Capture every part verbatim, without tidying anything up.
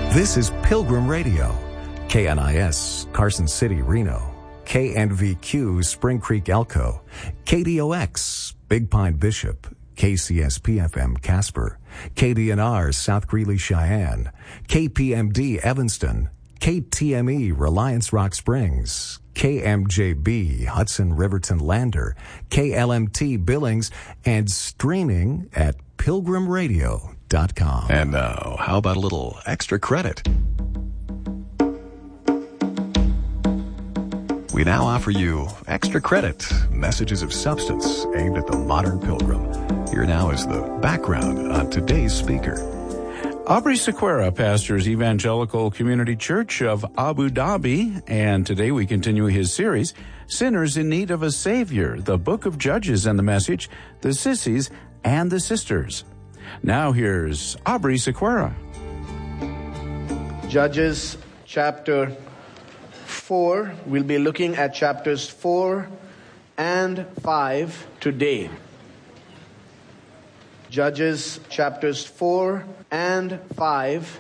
This is Pilgrim Radio, K N I S, Carson City, Reno, K N V Q, Spring Creek, Elko, K D O X, Big Pine, Bishop, K C S P F M, Casper, K D N R, South Greeley, Cheyenne, K P M D, Evanston, K T M E, Reliance Rock Springs, K M J B, Hudson Riverton Lander, K L M T Billings, and streaming at pilgrim radio dot com. And now, how about a little extra credit? We now offer you Extra Credit, messages of substance aimed at the modern pilgrim. Here now is the background on today's speaker. Aubrey Sequeira pastors Evangelical Community Church of Abu Dhabi, and today we continue his series, Sinners in Need of a Savior, the Book of Judges and the message, the Sissies and the Sisters. Now here's Aubrey Sequeira. Judges chapter four. We'll be looking at chapters four and five today. Judges chapters four and five.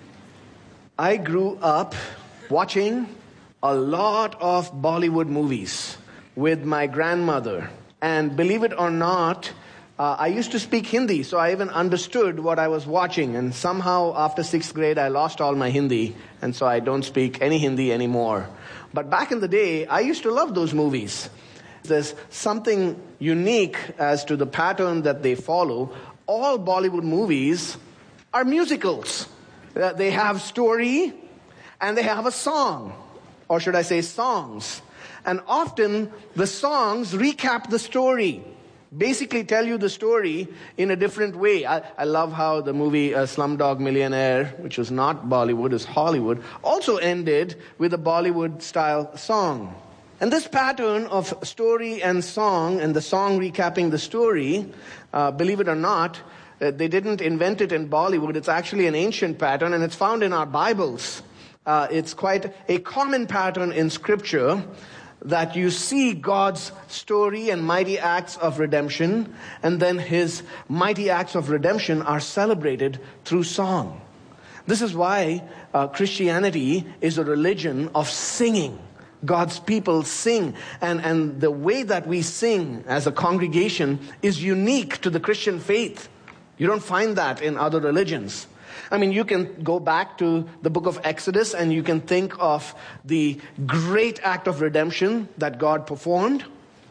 I grew up watching a lot of Bollywood movies with my grandmother. And believe it or not, uh, I used to speak Hindi, so I even understood what I was watching. And somehow after sixth grade, I lost all my Hindi, and so I don't speak any Hindi anymore. But back in the day, I used to love those movies. There's something unique as to the pattern that they follow. All Bollywood movies are musicals. Uh, they have story and they have a song, or should I say songs. And often the songs recap the story, basically tell you the story in a different way. I, I love how the movie uh, Slumdog Millionaire, which was not Bollywood, is Hollywood, also ended with a Bollywood-style song. And this pattern of story and song, and the song recapping the story, uh, believe it or not, uh, they didn't invent it in Bollywood. It's actually an ancient pattern, and it's found in our Bibles. Uh, it's quite a common pattern in Scripture that you see God's story and mighty acts of redemption, and then His mighty acts of redemption are celebrated through song. This is why uh, Christianity is a religion of singing. God's people sing, and, and the way that we sing as a congregation is unique to the Christian faith. You don't find that in other religions. I mean, you can go back to the book of Exodus and you can think of the great act of redemption that God performed.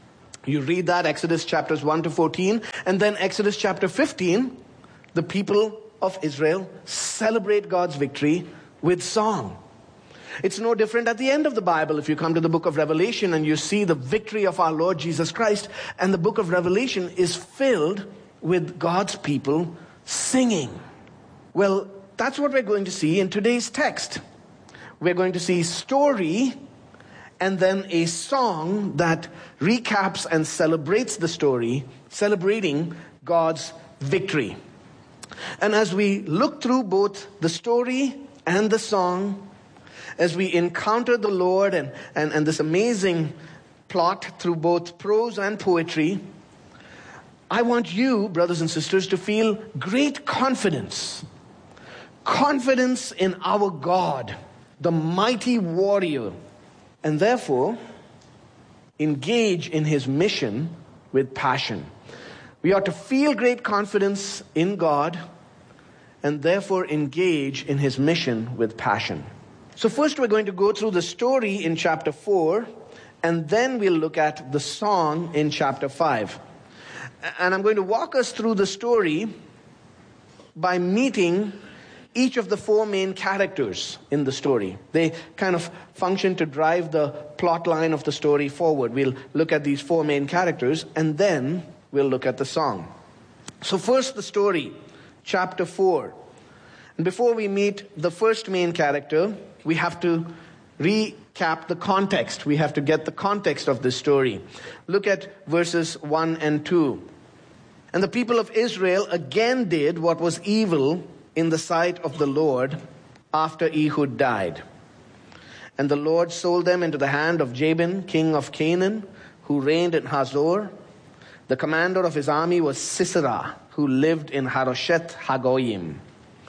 You read that, Exodus chapters one to fourteen, and then Exodus chapter fifteen, the people of Israel celebrate God's victory with song. It's no different at the end of the Bible. If you come to the book of Revelation and you see the victory of our Lord Jesus Christ, and the book of Revelation is filled with God's people singing. Well, that's what we're going to see in today's text. We're going to see story and then a song that recaps and celebrates the story, celebrating God's victory. And as we look through both the story and the song, as we encounter the Lord and, and, and this amazing plot through both prose and poetry, I want you, brothers and sisters, to feel great confidence. Confidence in our God, the mighty warrior, and therefore engage in His mission with passion. We ought to feel great confidence in God and therefore engage in His mission with passion. So first we're going to go through the story in chapter four, and then we'll look at the song in chapter five. And I'm going to walk us through the story by meeting each of the four main characters in the story. They kind of function to drive the plot line of the story forward. We'll look at these four main characters, and then we'll look at the song. So first the story, chapter four. And before we meet the first main character, we have to recap the context. We have to get the context of this story. Look at verses one and two. And the people of Israel again did what was evil in the sight of the Lord after Ehud died. And the Lord sold them into the hand of Jabin, king of Canaan, who reigned in Hazor. The commander of his army was Sisera, who lived in Harosheth Hagoyim.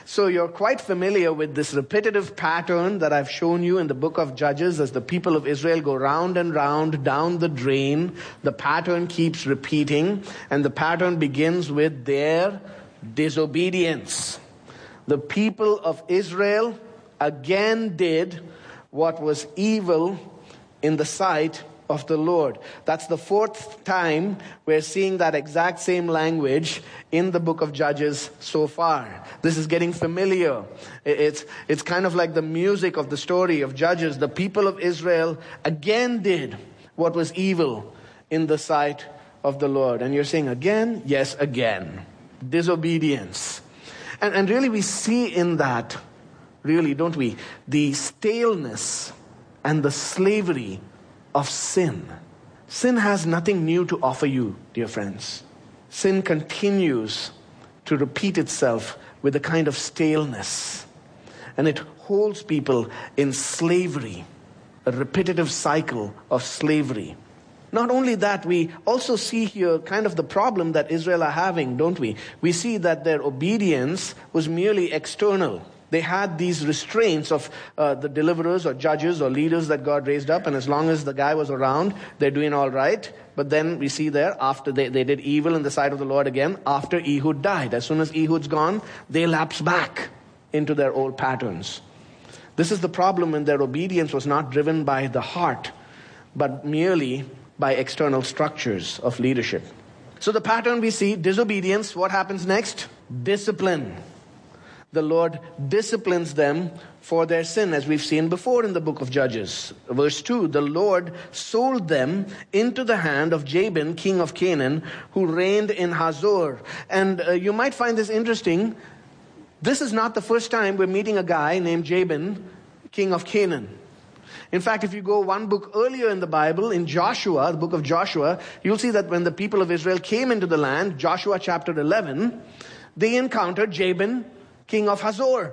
So you're quite familiar with this repetitive pattern that I've shown you in the book of Judges. As the people of Israel go round and round down the drain, the pattern keeps repeating, and the pattern begins with their disobedience. The people of Israel again did what was evil in the sight of the Lord. That's the fourth time we're seeing that exact same language in the book of Judges so far. This is getting familiar. It's, it's kind of like the music of the story of Judges. The people of Israel again did what was evil in the sight of the Lord. And you're saying again? Yes, again. Disobedience. And, and really we see in that, really, don't we, the staleness and the slavery of sin. Sin has nothing new to offer you, dear friends. Sin continues to repeat itself with a kind of staleness. And it holds people in slavery, a repetitive cycle of slavery. Not only that, we also see here kind of the problem that Israel are having, don't we? We see that their obedience was merely external. They had these restraints of uh, the deliverers or judges or leaders that God raised up, and as long as the guy was around, they're doing all right. But then we see there, after they, they did evil in the sight of the Lord again, after Ehud died. As soon as Ehud's gone, they lapse back into their old patterns. This is the problem when their obedience was not driven by the heart, but merely by external structures of leadership. So the pattern we see, disobedience. What happens next? Discipline. The Lord disciplines them for their sin, as we've seen before in the book of Judges. Verse two, the Lord sold them into the hand of Jabin, king of Canaan, who reigned in Hazor. And uh, you might find this interesting. This is not the first time we're meeting a guy named Jabin, king of Canaan. In fact, if you go one book earlier in the Bible, in Joshua, the book of Joshua, you'll see that when the people of Israel came into the land, Joshua chapter eleven, they encountered Jabin, king of Hazor.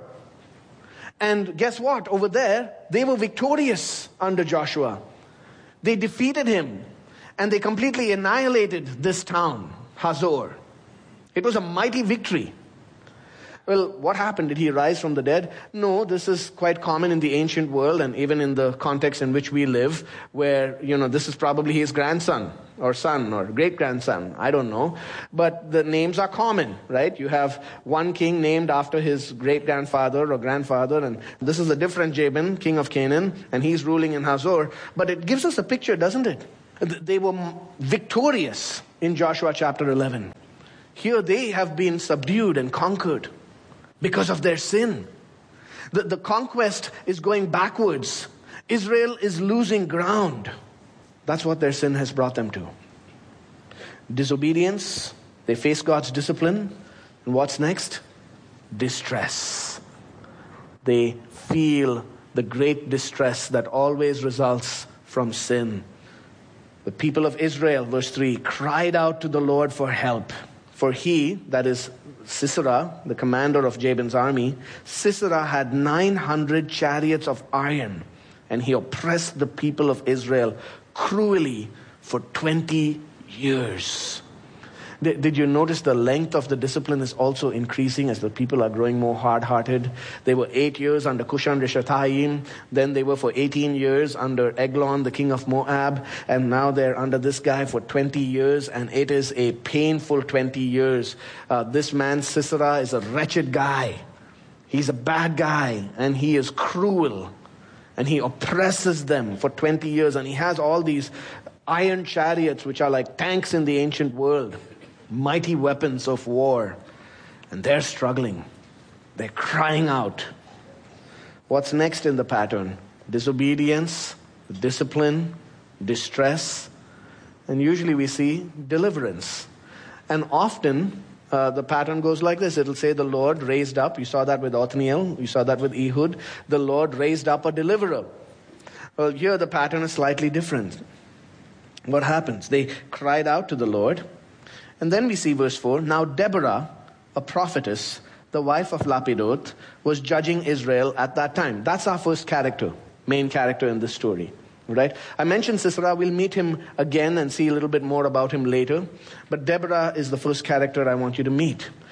And guess what? Over there, they were victorious under Joshua. They defeated him, and they completely annihilated this town, Hazor. It was a mighty victory. Well, what happened? Did he rise from the dead? No, this is quite common in the ancient world and even in the context in which we live, where, you know, this is probably his grandson or son or great-grandson. I don't know. But the names are common, right? You have one king named after his great-grandfather or grandfather, and this is a different Jabin, king of Canaan, and he's ruling in Hazor. But it gives us a picture, doesn't it? They were victorious in Joshua chapter eleven. Here they have been subdued and conquered because of their sin. The, the conquest is going backwards. Israel is losing ground. That's what their sin has brought them to. Disobedience. They face God's discipline. And what's next? Distress. They feel the great distress that always results from sin. The people of Israel, verse three, cried out to the Lord for help. For he, that is Sisera, the commander of Jabin's army, Sisera had nine hundred chariots of iron, and he oppressed the people of Israel cruelly for twenty years. Did, did you notice the length of the discipline is also increasing as the people are growing more hard-hearted? They were eight years under Cushan-Rishathaim. Then they were for eighteen years under Eglon, the king of Moab. And now they're under this guy for twenty years. And it is a painful twenty years. Uh, this man, Sisera, is a wretched guy. He's a bad guy. And he is cruel. And he oppresses them for twenty years. And he has all these iron chariots, which are like tanks in the ancient world. Mighty weapons of war. And they're struggling. They're crying out. What's next in the pattern? Disobedience, discipline, distress. And usually we see deliverance. And often uh, the pattern goes like this. It'll say the Lord raised up. You saw that with Othniel. You saw that with Ehud. The Lord raised up a deliverer. Well, here the pattern is slightly different. What happens? They cried out to the Lord. And then we see verse four. Now Deborah, a prophetess, the wife of Lapidoth, was judging Israel at that time. That's our first character, main character in this story. Right? I mentioned Sisera. We'll meet him again and see a little bit more about him later. But Deborah is the first character I want you to meet.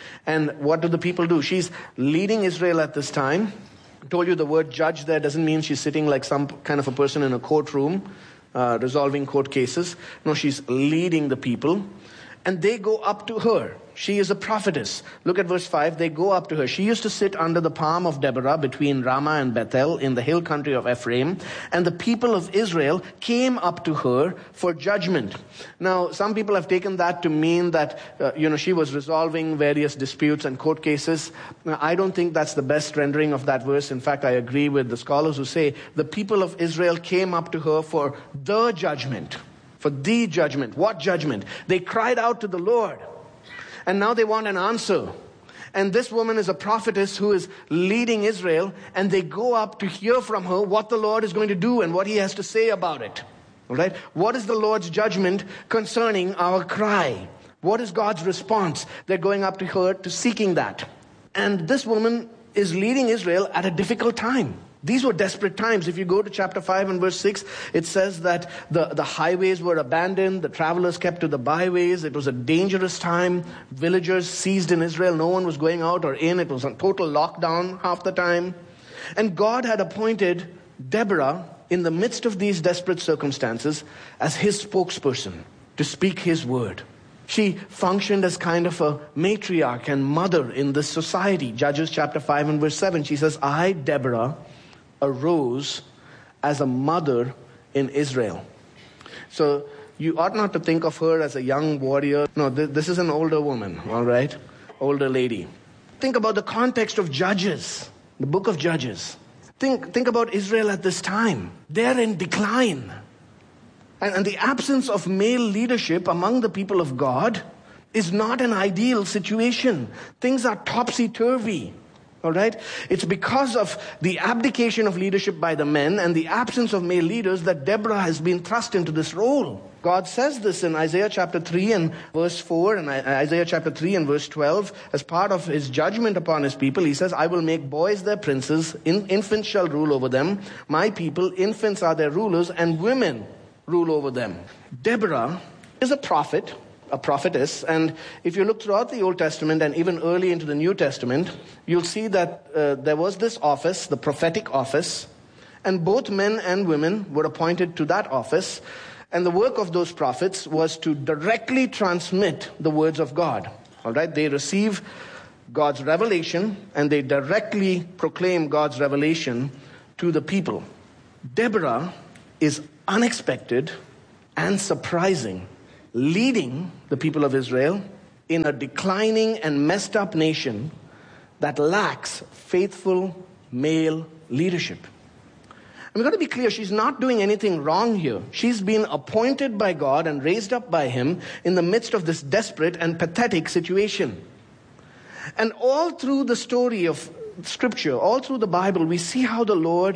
And what do the people do? She's leading Israel at this time. I told you the word judge there doesn't mean she's sitting like some kind of a person in a courtroom, uh, resolving court cases. No, she's leading the people. And they go up to her. She is a prophetess. Look at verse five. They go up to her. She used to sit under the palm of Deborah between Ramah and Bethel in the hill country of Ephraim. And the people of Israel came up to her for judgment. Now, some people have taken that to mean that, uh, you know, she was resolving various disputes and court cases. Now, I don't think that's the best rendering of that verse. In fact, I agree with the scholars who say the people of Israel came up to her for the judgment. For the judgment. What judgment? They cried out to the Lord. And now they want an answer. And this woman is a prophetess who is leading Israel. And they go up to hear from her what the Lord is going to do and what he has to say about it. All right? What is the Lord's judgment concerning our cry? What is God's response? They're going up to her to seeking that. And this woman is leading Israel at a difficult time. These were desperate times. If you go to chapter five and verse six, it says that the, the highways were abandoned. The travelers kept to the byways. It was a dangerous time. Villagers seized in Israel. No one was going out or in. It was a total lockdown half the time. And God had appointed Deborah in the midst of these desperate circumstances as his spokesperson to speak his word. She functioned as kind of a matriarch and mother in this society. Judges chapter five and verse seven, she says, I, Deborah, arose as a mother in Israel. So you ought not to think of her as a young warrior. No, th- this is an older woman, all right? Older lady. Think about the context of Judges, the book of Judges. Think, think about Israel at this time. They're in decline. And, and the absence of male leadership among the people of God is not an ideal situation. Things are topsy-turvy. All right? It's because of the abdication of leadership by the men and the absence of male leaders that Deborah has been thrust into this role. God says this in Isaiah chapter three and verse four and Isaiah chapter three and verse twelve as part of his judgment upon his people. He says, I will make boys their princes, in, infants shall rule over them. My people, infants are their rulers, and women rule over them. Deborah is a prophet. A prophetess, and if you look throughout the Old Testament and even early into the New Testament, you'll see that uh, there was this office, the prophetic office, and both men and women were appointed to that office, and the work of those prophets was to directly transmit the words of God. All right, they receive God's revelation, and they directly proclaim God's revelation to the people. Deborah is unexpected and surprising, leading the people of Israel in a declining and messed up nation that lacks faithful male leadership. And we've got to be clear, she's not doing anything wrong here. She's been appointed by God and raised up by him in the midst of this desperate and pathetic situation. And all through the story of Scripture, all through the Bible, we see how the Lord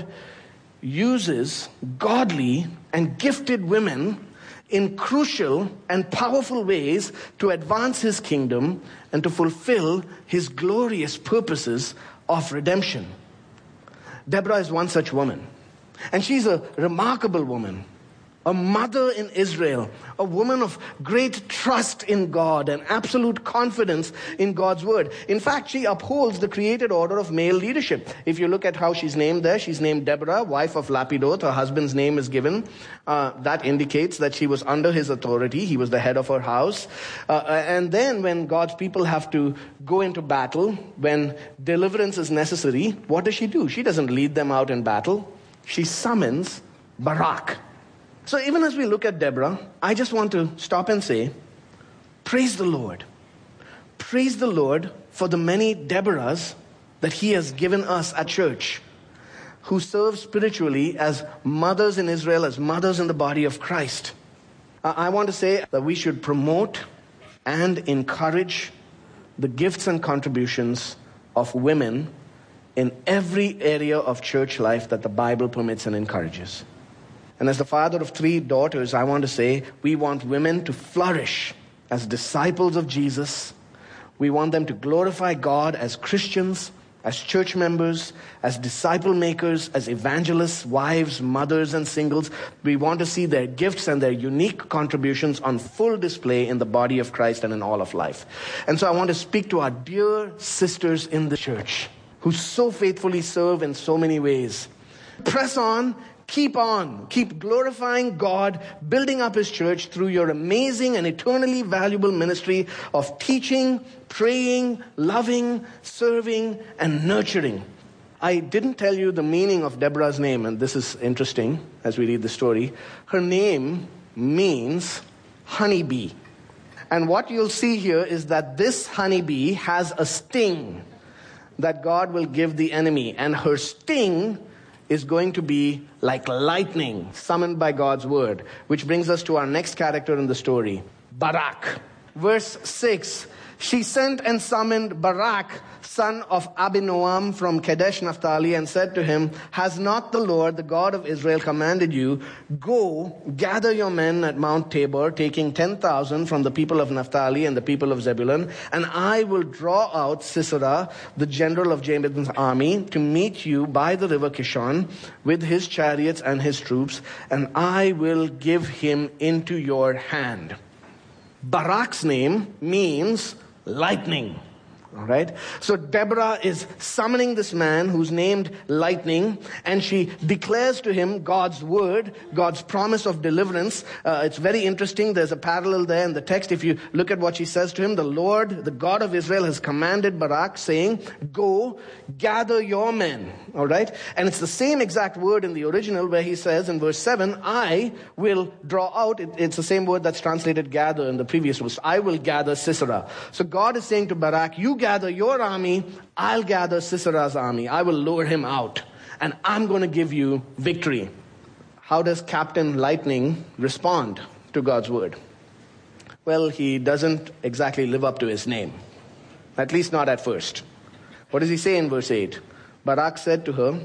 uses godly and gifted women in crucial and powerful ways to advance his kingdom and to fulfill his glorious purposes of redemption. Deborah is one such woman. And she's a remarkable woman, a mother in Israel, a woman of great trust in God and absolute confidence in God's word. In fact, she upholds the created order of male leadership. If you look at how she's named there, she's named Deborah, wife of Lapidoth. Her husband's name is given. Uh, that indicates that she was under his authority. He was the head of her house. Uh, and then when God's people have to go into battle, when deliverance is necessary, what does she do? She doesn't lead them out in battle. She summons Barak. So even as we look at Deborah, I just want to stop and say, praise the Lord. Praise the Lord for the many Deborahs that he has given us at church, who serve spiritually as mothers in Israel, as mothers in the body of Christ. I want to say that we should promote and encourage the gifts and contributions of women in every area of church life that the Bible permits and encourages. And as the father of three daughters, I want to say we want women to flourish as disciples of Jesus. We want them to glorify God as Christians as church members, as disciple makers, as evangelists, wives, mothers, and singles. We want to see their gifts and their unique contributions on full display in the body of Christ and in all of life. And so I want to speak to our dear sisters in the church who so faithfully serve in so many ways. Press on. Keep on. Keep glorifying God, building up His church through your amazing and eternally valuable ministry of teaching, praying, loving, serving, and nurturing. I didn't tell you the meaning of Deborah's name, and this is interesting as we read the story. Her name means honeybee. And what you'll see here is that this honeybee has a sting that God will give the enemy, and her sting is going to be like lightning summoned by God's word. Which brings us to our next character in the story, Barak. Verse six, she sent and summoned Barak, son of Abinoam from Kadesh Naphtali, and said to him, has not the Lord, the God of Israel, commanded you, go, gather your men at Mount Tabor, taking ten thousand from the people of Naphtali and the people of Zebulun, and I will draw out Sisera, the general of Jabin's army, to meet you by the river Kishon with his chariots and his troops, and I will give him into your hand. Barak's name means lightning. All right. So Deborah is summoning this man who's named Lightning, and she declares to him God's word, God's promise of deliverance. Uh, it's very interesting. There's a parallel there in the text. If you look at what she says to him, the Lord, the God of Israel, has commanded Barak, saying, go, gather your men. All right. And it's the same exact word in the original where he says in verse seven, I will draw out. It, it's the same word that's translated gather in the previous verse. I will gather Sisera. So God is saying to Barak, you gather your army, I'll gather Sisera's army. I will lure him out, and I'm going to give you victory. How does Captain Lightning respond to God's word? Well, he doesn't exactly live up to his name. At least not at first. What does he say in verse eight? Barak said to her,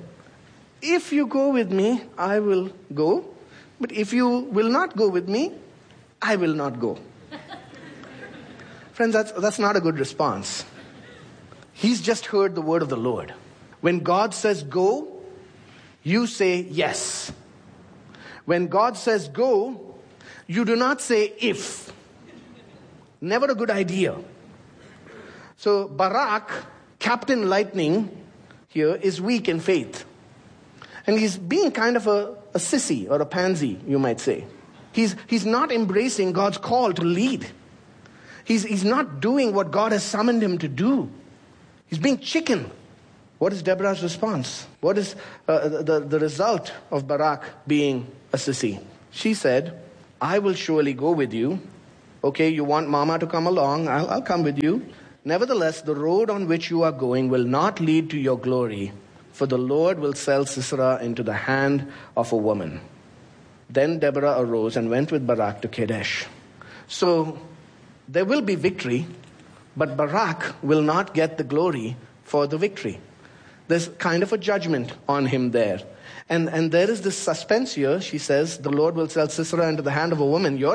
if you go with me, I will go. But if you will not go with me, I will not go. Friends, that's, that's not a good response. He's just heard the word of the Lord. When God says go, you say yes. When God says go, you do not say if. Never a good idea. So Barak, Captain Lightning, here is weak in faith. And he's being kind of a, a sissy or a pansy, you might say. He's, he's not embracing God's call to lead. He's, he's not doing what God has summoned him to do. He's being chicken. What is Deborah's response? What is uh, the, the result of Barak being a sissy? She said, I will surely go with you. Okay, you want Mama to come along, I'll, I'll come with you. Nevertheless, the road on which you are going will not lead to your glory, for the Lord will sell Sisera into the hand of a woman. Then Deborah arose and went with Barak to Kadesh. So there will be victory, but Barak will not get the glory for the victory. There's kind of a judgment on him there. And, and there is this suspense here. She says, the Lord will sell Sisera into the hand of a woman. You're